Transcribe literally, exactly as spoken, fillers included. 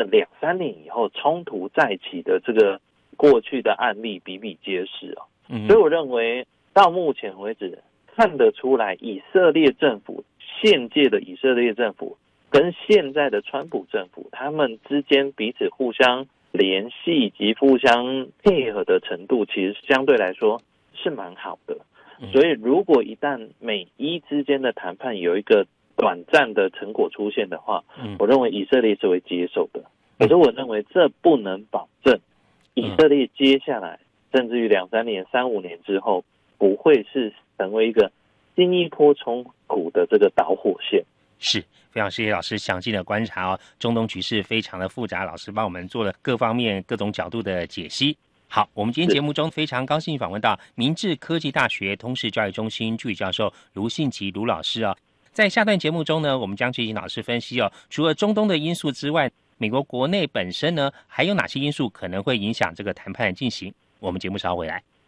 两三年以后冲突再起的这个过去的案例比比皆是哦。嗯，所以我认为到目前为止看得出来，以色列政府现届的以色列政府跟现在的川普政府，他们之间彼此互相联系以及互相配合的程度，其实相对来说是蛮好的。所以如果一旦美伊之间的谈判有一个短暂的成果出现的话，我认为以色列是会接受的。可是我认为这不能保证以色列接下来甚至于两三年、三五年之后不会是成为一个新一波冲突的这个导火线。 是，非常谢谢老师详尽的观察哦。中东局势非常的复杂，老师帮我们做了各方面各种角度的解析。好，我们今天节目中非常高兴访问到明志科技大学通识教育中心助理教授卢信吉卢老师哦。在下段节目中呢，我们将进行老师分析哦，除了中东的因素之外，美国国内本身呢还有哪些因素可能会影响这个谈判的进行？我们节目稍后回来。